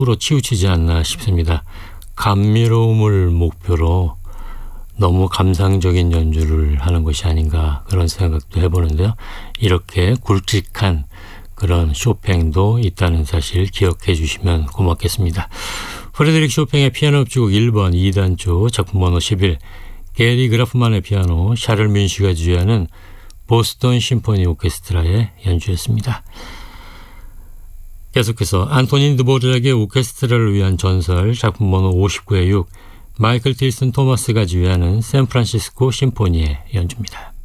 으로 치우치지 않나 싶습니다. 감미로움을 목표로 너무 감상적인 연주를 하는 것이 아닌가 그런 생각도 해보는데요. 이렇게 굵직한 그런 쇼팽도 있다는 사실 기억해 주시면 고맙겠습니다. 프레드릭 쇼팽의 피아노 협주곡 1번 2단조 작품 번호 11, 게리 그라프만의 피아노, 샤를 뮌시가 지휘하는 보스턴 심포니 오케스트라의 연주였습니다. 계속해서 안토닌 드보르작의 오케스트라를 위한 전설 작품 번호 59의 6, 마이클 틸슨 토마스가 지휘하는 샌프란시스코 심포니의 연주입니다.